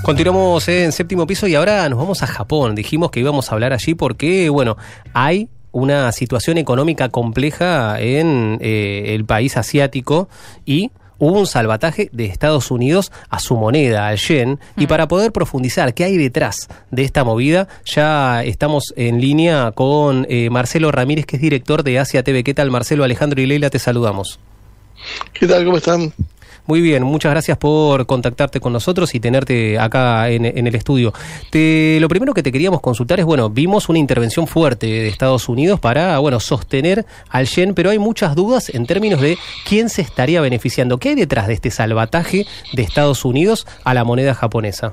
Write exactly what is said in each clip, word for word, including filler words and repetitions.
Continuamos en Séptimo Piso y ahora nos vamos a Japón. Dijimos que íbamos a hablar allí porque, bueno, hay una situación económica compleja en eh, el país asiático y hubo un salvataje de Estados Unidos a su moneda, al yen, mm. y para poder profundizar qué hay detrás de esta movida, ya estamos en línea con eh, Marcelo Ramírez, que es director de Asia T V. ¿Qué tal, Marcelo? Alejandro y Leila, te saludamos. ¿Qué tal? ¿Cómo están? Muy bien, muchas gracias por contactarte con nosotros y tenerte acá en, en el estudio. Te, lo primero que te queríamos consultar es, bueno, vimos una intervención fuerte de Estados Unidos para, bueno, sostener al yen, pero hay muchas dudas en términos de quién se estaría beneficiando. ¿Qué hay detrás de este salvataje de Estados Unidos a la moneda japonesa?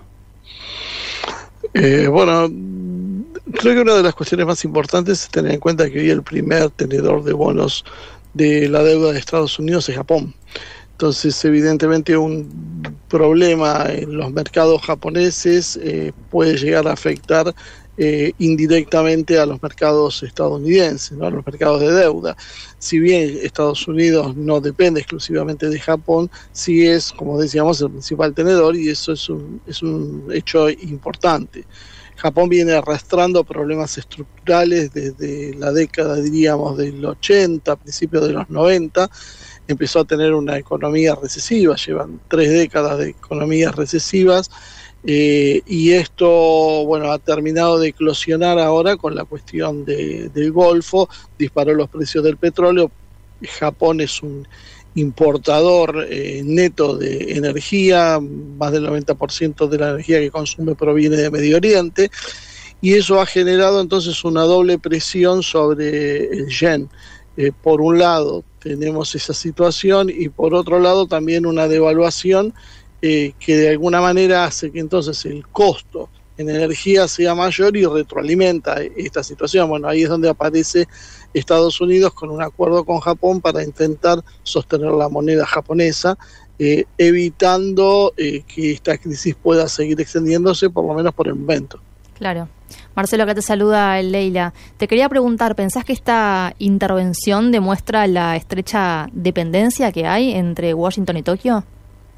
Eh, bueno, creo que una de las cuestiones más importantes es tener en cuenta que hoy el primer tenedor de bonos de la deuda de Estados Unidos es Japón. Entonces, evidentemente, un problema en los mercados japoneses eh, puede llegar a afectar eh, indirectamente a los mercados estadounidenses, ¿no? A los mercados de deuda. Si bien Estados Unidos no depende exclusivamente de Japón, sí es, como decíamos, el principal tenedor, y eso es un, es un hecho importante. Japón viene arrastrando problemas estructurales desde la década, diríamos, del ochenta, principios de los noventa. Empezó a tener una economía recesiva, llevan tres décadas de economías recesivas, eh, y esto, bueno, ha terminado de eclosionar ahora con la cuestión de, del Golfo, disparó los precios del petróleo. Japón es un importador eh, neto de energía, más del noventa por ciento de la energía que consume proviene de Medio Oriente, y eso ha generado entonces una doble presión sobre el yen. Eh, por un lado tenemos esa situación y por otro lado también una devaluación eh, que de alguna manera hace que entonces el costo en energía sea mayor y retroalimenta esta situación. Bueno, ahí es donde aparece Estados Unidos con un acuerdo con Japón para intentar sostener la moneda japonesa, eh, evitando eh, que esta crisis pueda seguir extendiéndose, por lo menos por el momento. Claro. Marcelo, acá te saluda Leila. Te quería preguntar, ¿pensás que esta intervención demuestra la estrecha dependencia que hay entre Washington y Tokio?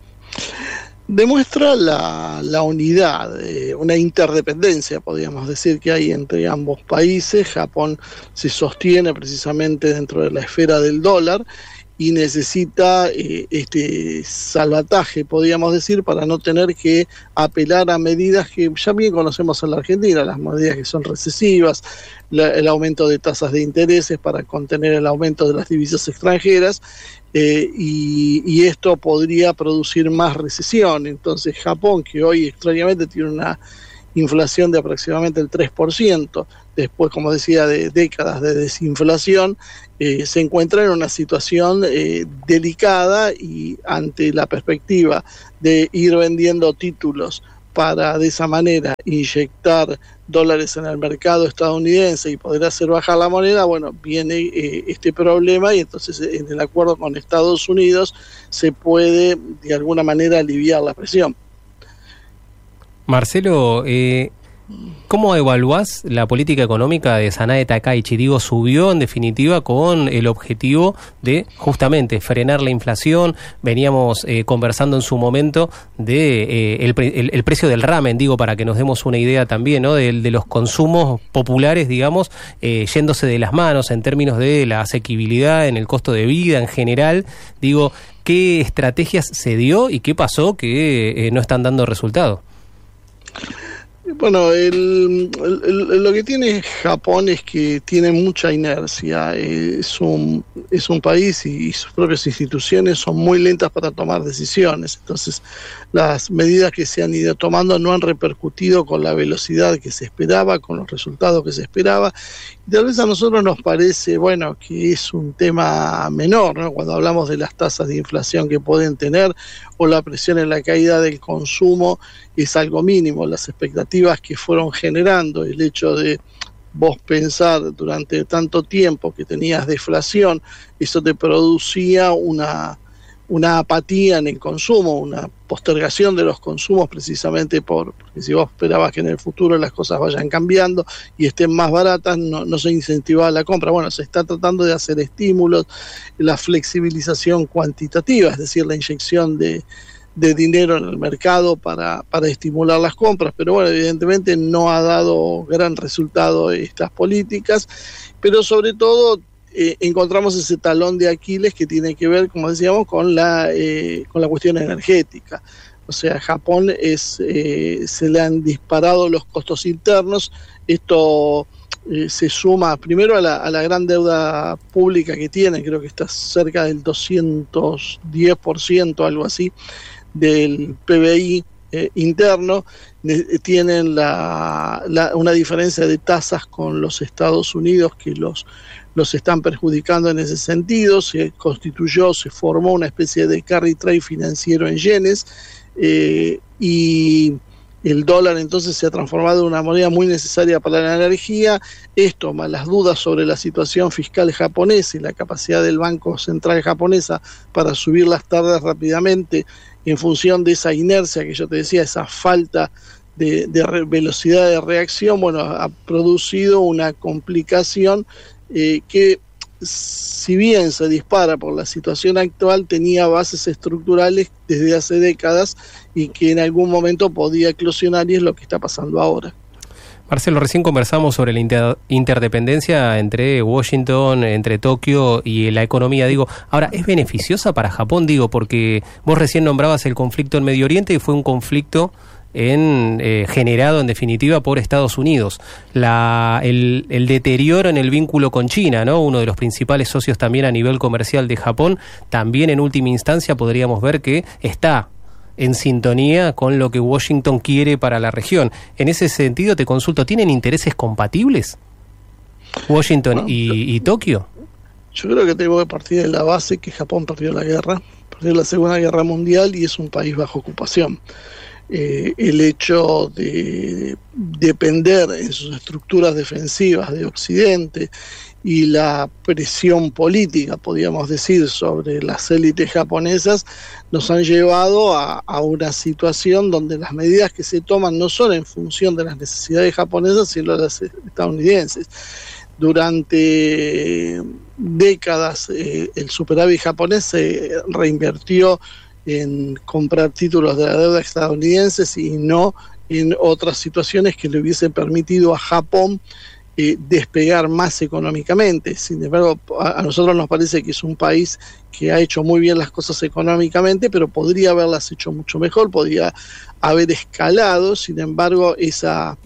Demuestra la, la unidad, eh, una interdependencia, podríamos decir, que hay entre ambos países. Japón se sostiene precisamente dentro de la esfera del dólar y necesita eh, este salvataje, podríamos decir, para no tener que apelar a medidas que ya bien conocemos en la Argentina, las medidas que son recesivas, la, el aumento de tasas de intereses para contener el aumento de las divisas extranjeras, eh, y, y esto podría producir más recesión. Entonces Japón, que hoy extrañamente tiene una inflación de aproximadamente el tres por ciento, después, como decía, de décadas de desinflación, eh, se encuentra en una situación eh, delicada, y ante la perspectiva de ir vendiendo títulos para de esa manera inyectar dólares en el mercado estadounidense y poder hacer bajar la moneda, bueno, viene eh, este problema, y entonces en el acuerdo con Estados Unidos se puede de alguna manera aliviar la presión. Marcelo, eh, ¿cómo evaluás la política económica de Sanae Takaichi? Digo, subió en definitiva con el objetivo de justamente frenar la inflación. Veníamos eh, conversando en su momento de eh, el, el, el precio del ramen, digo, para que nos demos una idea también, ¿no? De, de los consumos populares, digamos, eh, yéndose de las manos en términos de la asequibilidad en el costo de vida en general. Digo, ¿qué estrategias se dio y qué pasó que eh, no están dando resultado? Bueno, el, el, lo que tiene Japón es que tiene mucha inercia. Es un, es un país y sus propias instituciones son muy lentas para tomar decisiones. Entonces, las medidas que se han ido tomando no han repercutido con la velocidad que se esperaba, con los resultados que se esperaba. Y tal vez a nosotros nos parece, bueno, que es un tema menor, ¿no? Cuando hablamos de las tasas de inflación que pueden tener o la presión en la caída del consumo, es algo mínimo. Las expectativas que fueron generando, el hecho de vos pensar durante tanto tiempo que tenías deflación, eso te producía una, una apatía en el consumo, una postergación de los consumos, precisamente por, porque si vos esperabas que en el futuro las cosas vayan cambiando y estén más baratas, no, no se incentivaba la compra. Bueno, se está tratando de hacer estímulos, la flexibilización cuantitativa, es decir, la inyección de de dinero en el mercado para, para estimular las compras, pero bueno, evidentemente no ha dado gran resultado estas políticas, pero sobre todo eh, encontramos ese talón de Aquiles que tiene que ver, como decíamos, con la, eh, con la cuestión energética. O sea, Japón es, eh, se le han disparado los costos internos. Esto eh, se suma primero a la, a la gran deuda pública que tiene, creo que está cerca del doscientos diez por ciento, algo así, del P B I eh, interno. Eh, tienen la, la, una diferencia de tasas con los Estados Unidos que los, los están perjudicando en ese sentido. Se constituyó, se formó una especie de carry trade financiero en yenes, Eh, y el dólar entonces se ha transformado en una moneda muy necesaria para la energía. Esto, más las dudas sobre la situación fiscal japonesa y la capacidad del Banco Central japonesa para subir las tasas rápidamente en función de esa inercia que yo te decía, esa falta de, de re, velocidad de reacción, bueno, ha producido una complicación eh, que, si bien se dispara por la situación actual, tenía bases estructurales desde hace décadas y que en algún momento podía eclosionar, y es lo que está pasando ahora. Marcelo, recién conversamos sobre la inter interdependencia entre Washington, entre Tokio y la economía. Digo, ahora, ¿es beneficiosa para Japón? Digo, porque vos recién nombrabas el conflicto en Medio Oriente y fue un conflicto en, eh, generado en definitiva por Estados Unidos. La, el, el deterioro en el vínculo con China, ¿no? Uno de los principales socios también a nivel comercial de Japón, también en última instancia podríamos ver que está en sintonía con lo que Washington quiere para la región. En ese sentido te consulto, ¿tienen intereses compatibles Washington bueno, y, y Tokio? Yo creo que tengo que partir de la base que Japón perdió la guerra, perdió la Segunda Guerra Mundial y es un país bajo ocupación. Eh, el hecho de depender en sus estructuras defensivas de Occidente y la presión política, podríamos decir, sobre las élites japonesas, nos han llevado a, a una situación donde las medidas que se toman no son en función de las necesidades japonesas, sino de las estadounidenses. Durante décadas eh, el superávit japonés se reinvirtió en comprar títulos de la deuda estadounidenses y no en otras situaciones que le hubiesen permitido a Japón eh, despegar más económicamente. Sin embargo, a, a nosotros nos parece que es un país que ha hecho muy bien las cosas económicamente, pero podría haberlas hecho mucho mejor, podría haber escalado. Sin embargo, esa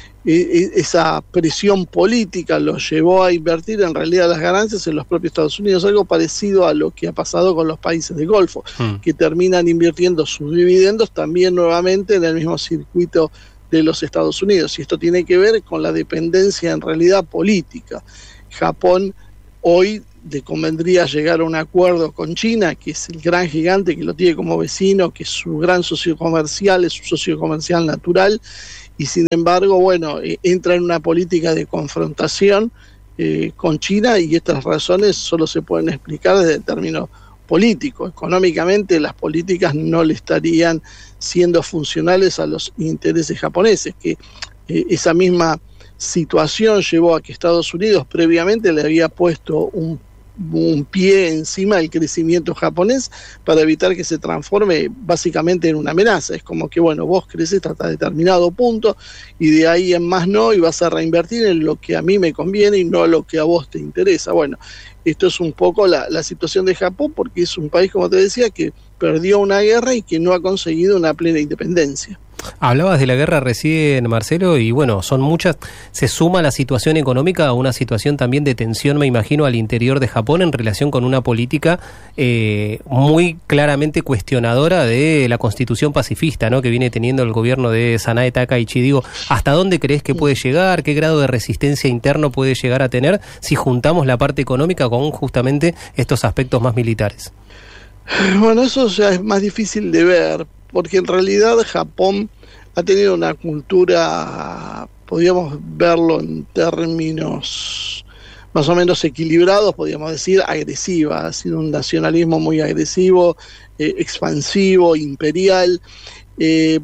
esa presión política los llevó a invertir en realidad las ganancias en los propios Estados Unidos, algo parecido a lo que ha pasado con los países del Golfo, mm. que terminan invirtiendo sus dividendos también nuevamente en el mismo circuito de los Estados Unidos, y esto tiene que ver con la dependencia en realidad política. Japón hoy le convendría llegar a un acuerdo con China, que es el gran gigante que lo tiene como vecino, que es su gran socio comercial, es su socio comercial natural, y sin embargo, bueno, eh, entra en una política de confrontación eh, con China, y estas razones solo se pueden explicar desde el término político. Económicamente las políticas no le estarían siendo funcionales a los intereses japoneses, que eh, esa misma situación llevó a que Estados Unidos previamente le había puesto un un pie encima del crecimiento japonés para evitar que se transforme básicamente en una amenaza. Es como que, bueno, vos creces hasta determinado punto y de ahí en más no, y vas a reinvertir en lo que a mí me conviene y no a lo que a vos te interesa. Bueno, esto es un poco la, la situación de Japón, porque es un país, como te decía, que perdió una guerra y que no ha conseguido una plena independencia. Hablabas de la guerra recién, Marcelo, y bueno, son muchas. Se suma la situación económica a una situación también de tensión, me imagino, al interior de Japón en relación con una política eh, muy claramente cuestionadora de la constitución pacifista, ¿no?, que viene teniendo el gobierno de Sanae Takaichi. Digo, ¿hasta dónde crees que puede llegar? ¿Qué grado de resistencia interno puede llegar a tener si juntamos la parte económica con justamente estos aspectos más militares? Bueno, eso ya es más difícil de ver, porque en realidad Japón ha tenido una cultura, podríamos verlo en términos más o menos equilibrados, podríamos decir, agresiva. Ha sido un nacionalismo muy agresivo, eh, expansivo, imperial, eh,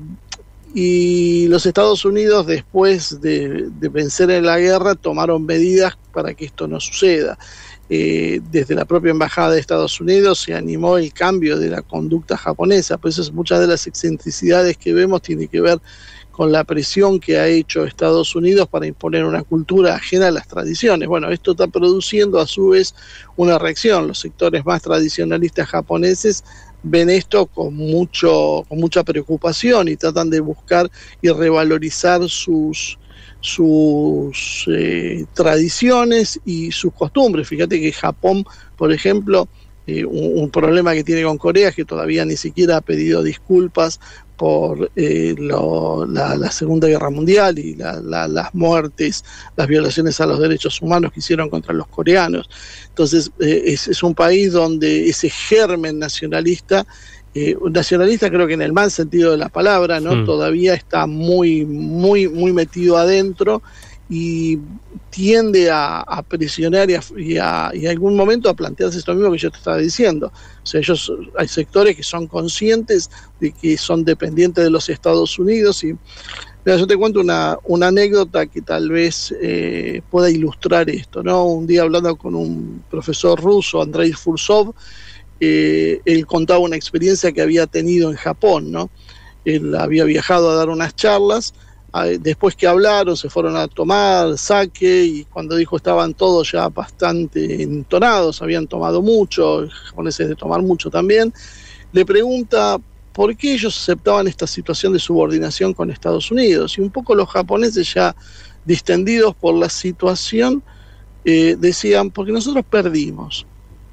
y los Estados Unidos, después de, de vencer en la guerra, tomaron medidas para que esto no suceda. eh, desde la propia Embajada de Estados Unidos se animó el cambio de la conducta japonesa. Por eso muchas de las excentricidades que vemos tienen que ver con la presión que ha hecho Estados Unidos para imponer una cultura ajena a las tradiciones. Bueno, esto está produciendo a su vez una reacción. Los sectores más tradicionalistas japoneses ven esto con mucho, con mucha preocupación y tratan de buscar y revalorizar sus, sus eh, tradiciones y sus costumbres. Fíjate que Japón, por ejemplo, eh, un, un problema que tiene con Corea es que todavía ni siquiera ha pedido disculpas por eh, lo, la, la Segunda Guerra Mundial y la, la, las muertes, las violaciones a los derechos humanos que hicieron contra los coreanos. Entonces eh, es, es un país donde ese germen nacionalista, eh, nacionalista creo que en el mal sentido de la palabra, ¿no? Sí. Todavía está muy, muy, muy metido adentro y tiende a, a presionar y, a, y, a, y a algún momento a plantearse esto mismo que yo te estaba diciendo. O sea, ellos, hay sectores que son conscientes de que son dependientes de los Estados Unidos y mira, yo te cuento una, una anécdota que tal vez eh, pueda ilustrar esto, ¿no? Un día hablando con un profesor ruso, Andrei Fursov, eh, él contaba una experiencia que había tenido en Japón, ¿no? Él había viajado a dar unas charlas. Después que hablaron, se fueron a tomar sake y cuando dijo estaban todos ya bastante entonados, habían tomado mucho, los japoneses de tomar mucho también, le pregunta por qué ellos aceptaban esta situación de subordinación con Estados Unidos. Y un poco los japoneses ya distendidos por la situación eh, decían, porque nosotros perdimos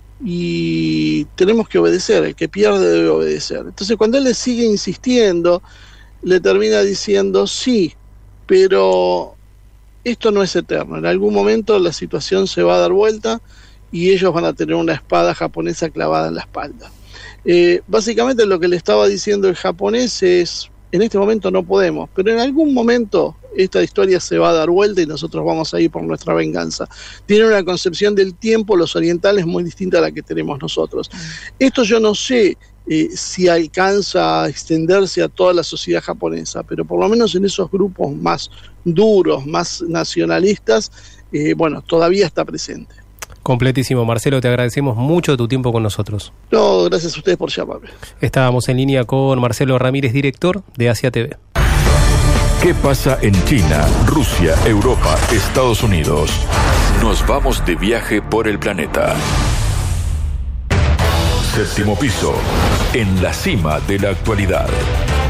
y tenemos que obedecer, el que pierde debe obedecer. Entonces cuando él le sigue insistiendo, le termina diciendo, sí, pero esto no es eterno. En algún momento la situación se va a dar vuelta y ellos van a tener una espada japonesa clavada en la espalda. Eh, básicamente lo que le estaba diciendo el japonés es, en este momento no podemos, pero en algún momento esta historia se va a dar vuelta y nosotros vamos a ir por nuestra venganza. Tienen una concepción del tiempo, los orientales, muy distinta a la que tenemos nosotros. Esto yo no sé Eh, si alcanza a extenderse a toda la sociedad japonesa, pero por lo menos en esos grupos más duros, más nacionalistas, eh, bueno, todavía está presente. Completísimo, Marcelo, te agradecemos mucho tu tiempo con nosotros. No, gracias a ustedes por llamarme. Estábamos en línea con Marcelo Ramírez, director de Asia T V. ¿Qué pasa en China, Rusia, Europa, Estados Unidos? Nos vamos de viaje por el planeta. Séptimo piso, en la cima de la actualidad.